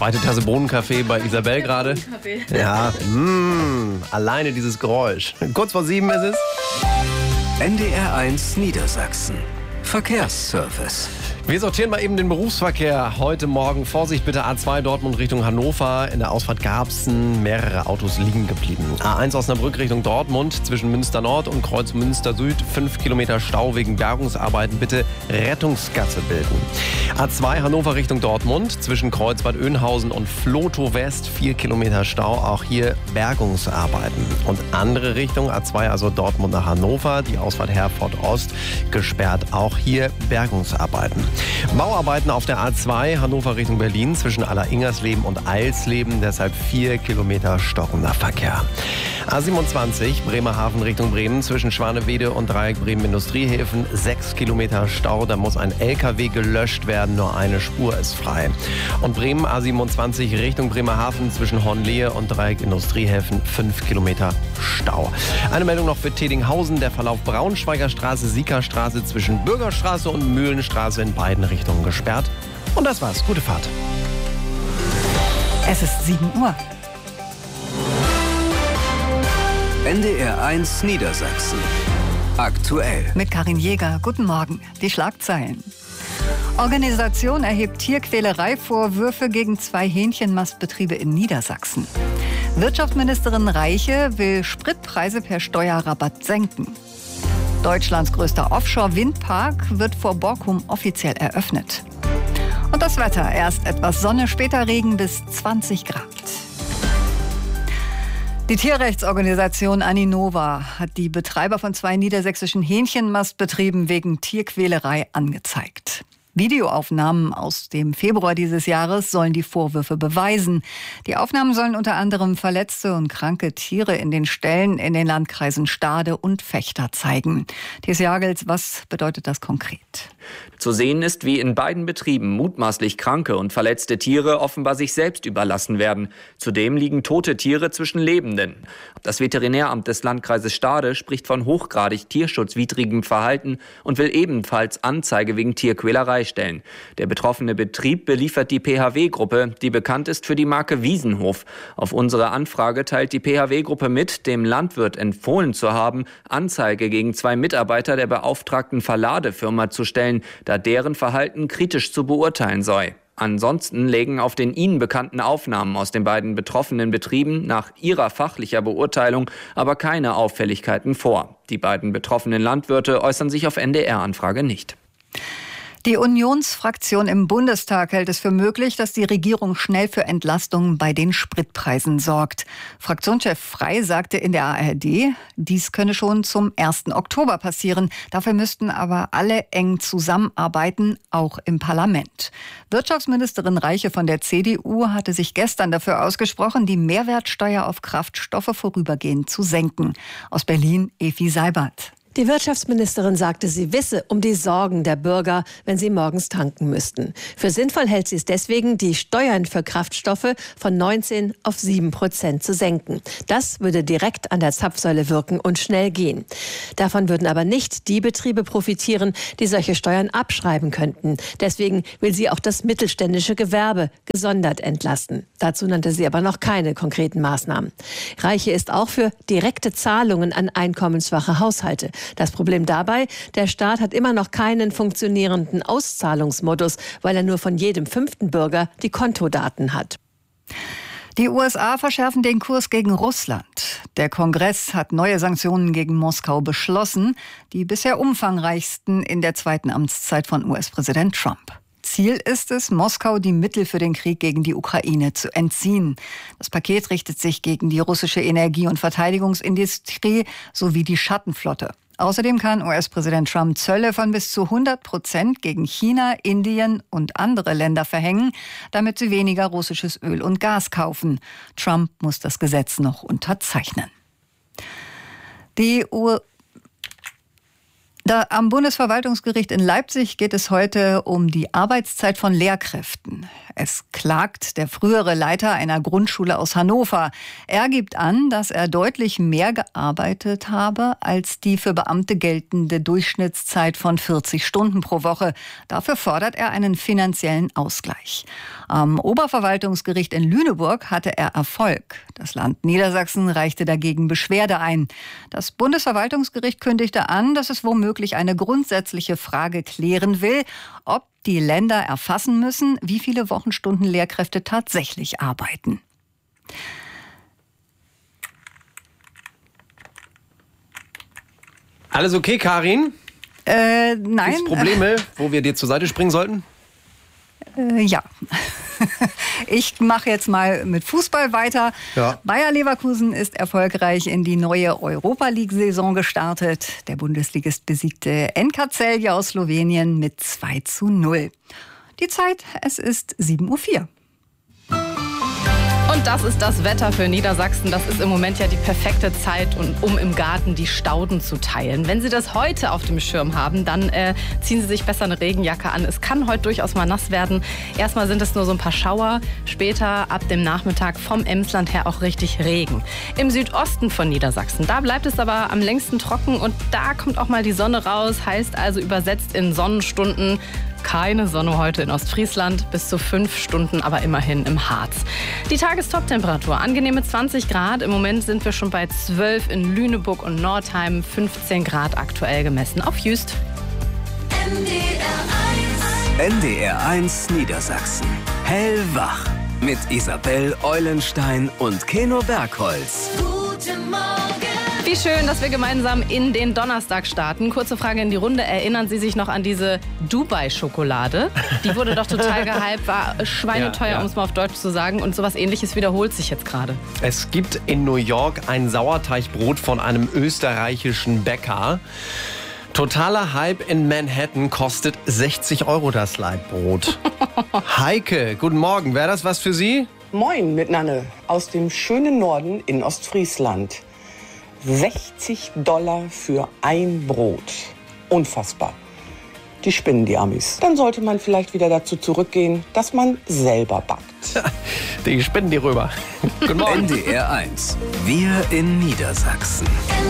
Zweite Tasse Bohnenkaffee bei Isabel gerade. Ja, alleine dieses Geräusch. Kurz vor 7 ist es. NDR1 Niedersachsen. Verkehrsservice. Wir sortieren mal eben den Berufsverkehr. Heute Morgen Vorsicht bitte A2 Dortmund Richtung Hannover. In der Ausfahrt Garbsen mehrere Autos liegen geblieben. A1 Osnabrück Richtung Dortmund zwischen Münster Nord und Kreuz Münster Süd. 5 Kilometer Stau wegen Bergungsarbeiten. Bitte Rettungsgasse bilden. A2 Hannover Richtung Dortmund zwischen Kreuzbad Oeynhausen und Flotow West. 4 Kilometer Stau. Auch hier Bergungsarbeiten. Und andere Richtung A2, also Dortmund nach Hannover. Die Ausfahrt Herford Ost gesperrt. Auch hier Bergungsarbeiten. Bauarbeiten auf der A2 Hannover Richtung Berlin zwischen Aller-Ingersleben und Eilsleben, deshalb 4 Kilometer stockender Verkehr. A27 Bremerhaven Richtung Bremen zwischen Schwanewede und Dreieck Bremen Industriehäfen, 6 Kilometer Stau, da muss ein LKW gelöscht werden, nur eine Spur ist frei. Und Bremen A27 Richtung Bremerhaven zwischen Hornlehe und Dreieck Industriehäfen, 5 Kilometer Stau. Eine Meldung noch für Tedinghausen, der Verlauf Braunschweiger Straße, Siekerstraße zwischen Bürgerstraße und Mühlenstraße in beiden Richtungen gesperrt. Und das war's. Gute Fahrt. Es ist 7 Uhr. NDR1 Niedersachsen. Aktuell. Mit Karin Jäger. Guten Morgen. Die Schlagzeilen. Organisation erhebt Tierquälerei-Vorwürfe gegen 2 Hähnchenmastbetriebe in Niedersachsen. Wirtschaftsministerin Reiche will Spritpreise per Steuerrabatt senken. Deutschlands größter Offshore-Windpark wird vor Borkum offiziell eröffnet. Und das Wetter. Erst etwas Sonne, später Regen bis 20 Grad. Die Tierrechtsorganisation Aninova hat die Betreiber von 2 niedersächsischen Hähnchenmastbetrieben wegen Tierquälerei angezeigt. Videoaufnahmen aus dem Februar dieses Jahres sollen die Vorwürfe beweisen. Die Aufnahmen sollen unter anderem verletzte und kranke Tiere in den Ställen in den Landkreisen Stade und Vechta zeigen. Thies Jagels, was bedeutet das konkret? Zu sehen ist, wie in beiden Betrieben mutmaßlich kranke und verletzte Tiere offenbar sich selbst überlassen werden. Zudem liegen tote Tiere zwischen Lebenden. Das Veterinäramt des Landkreises Stade spricht von hochgradig tierschutzwidrigem Verhalten und will ebenfalls Anzeige wegen Tierquälerei stellen. Der betroffene Betrieb beliefert die PHW-Gruppe, die bekannt ist für die Marke Wiesenhof. Auf unsere Anfrage teilt die PHW-Gruppe mit, dem Landwirt empfohlen zu haben, Anzeige gegen 2 Mitarbeiter der beauftragten Verladefirma zu stellen, da deren Verhalten kritisch zu beurteilen sei. Ansonsten lägen auf den ihnen bekannten Aufnahmen aus den beiden betroffenen Betrieben nach ihrer fachlicher Beurteilung aber keine Auffälligkeiten vor. Die beiden betroffenen Landwirte äußern sich auf NDR-Anfrage nicht. Die Unionsfraktion im Bundestag hält es für möglich, dass die Regierung schnell für Entlastungen bei den Spritpreisen sorgt. Fraktionschef Frey sagte in der ARD, dies könne schon zum 1. Oktober passieren. Dafür müssten aber alle eng zusammenarbeiten, auch im Parlament. Wirtschaftsministerin Reiche von der CDU hatte sich gestern dafür ausgesprochen, die Mehrwertsteuer auf Kraftstoffe vorübergehend zu senken. Aus Berlin, Evi Seibert. Die Wirtschaftsministerin sagte, sie wisse um die Sorgen der Bürger, wenn sie morgens tanken müssten. Für sinnvoll hält sie es deswegen, die Steuern für Kraftstoffe von 19 auf 7% zu senken. Das würde direkt an der Zapfsäule wirken und schnell gehen. Davon würden aber nicht die Betriebe profitieren, die solche Steuern abschreiben könnten. Deswegen will sie auch das mittelständische Gewerbe gesondert entlasten. Dazu nannte sie aber noch keine konkreten Maßnahmen. Reiche ist auch für direkte Zahlungen an einkommensschwache Haushalte. Das Problem dabei, der Staat hat immer noch keinen funktionierenden Auszahlungsmodus, weil er nur von jedem 5. Bürger die Kontodaten hat. Die USA verschärfen den Kurs gegen Russland. Der Kongress hat neue Sanktionen gegen Moskau beschlossen, die bisher umfangreichsten in der 2. Amtszeit von US-Präsident Trump. Ziel ist es, Moskau die Mittel für den Krieg gegen die Ukraine zu entziehen. Das Paket richtet sich gegen die russische Energie- und Verteidigungsindustrie sowie die Schattenflotte. Außerdem kann US-Präsident Trump Zölle von bis zu 100% gegen China, Indien und andere Länder verhängen, damit sie weniger russisches Öl und Gas kaufen. Trump muss das Gesetz noch unterzeichnen. Die Am Bundesverwaltungsgericht in Leipzig geht es heute um die Arbeitszeit von Lehrkräften. Es klagt der frühere Leiter einer Grundschule aus Hannover. Er gibt an, dass er deutlich mehr gearbeitet habe als die für Beamte geltende Durchschnittszeit von 40 Stunden pro Woche. Dafür fordert er einen finanziellen Ausgleich. Am Oberverwaltungsgericht in Lüneburg hatte er Erfolg. Das Land Niedersachsen reichte dagegen Beschwerde ein. Das Bundesverwaltungsgericht kündigte an, dass es womöglich eine grundsätzliche Frage klären will, ob die Länder erfassen müssen, wie viele Wochenstunden Lehrkräfte tatsächlich arbeiten. Alles okay, Karin? Nein. Gibt es Probleme, wo wir dir zur Seite springen sollten? Ja. Ich mache jetzt mal mit Fußball weiter. Ja. Bayer Leverkusen ist erfolgreich in die neue Europa-League-Saison gestartet. Der Bundesligist besiegte NK Celje aus Slowenien mit 2:0. Die Zeit, es ist 7:04 Uhr. Und das ist das Wetter für Niedersachsen. Das ist im Moment ja die perfekte Zeit, um im Garten die Stauden zu teilen. Wenn Sie das heute auf dem Schirm haben, dann ziehen Sie sich besser eine Regenjacke an. Es kann heute durchaus mal nass werden. Erstmal sind es nur so ein paar Schauer. Später ab dem Nachmittag vom Emsland her auch richtig Regen. Im Südosten von Niedersachsen, da bleibt es aber am längsten trocken und da kommt auch mal die Sonne raus. Heißt also übersetzt in Sonnenstunden keine Sonne heute in Ostfriesland, bis zu 5 Stunden aber immerhin im Harz. Die Tagestoptemperatur, angenehme 20 Grad. Im Moment sind wir schon bei 12 in Lüneburg und Nordheim, 15 Grad aktuell gemessen auf Jüst. NDR 1 Niedersachsen. Hellwach. Mit Isabel Eulenstein und Keno Bergholz. Guten Morgen. Wie schön, dass wir gemeinsam in den Donnerstag starten. Kurze Frage in die Runde. Erinnern Sie sich noch an diese Dubai-Schokolade? Die wurde doch total gehypt, war schweineteuer, um es mal auf Deutsch zu sagen. Und sowas Ähnliches wiederholt sich jetzt gerade. Es gibt in New York ein Sauerteigbrot von einem österreichischen Bäcker. Totaler Hype in Manhattan, kostet 60 € das Leibbrot. Heike, guten Morgen. Wäre das was für Sie? Moin miteinander aus dem schönen Norden in Ostfriesland. $60 für ein Brot. Unfassbar. Die spinnen, die Amis. Dann sollte man vielleicht wieder dazu zurückgehen, dass man selber backt. Die spinnen die rüber. Guten Morgen. NDR 1. Wir in Niedersachsen.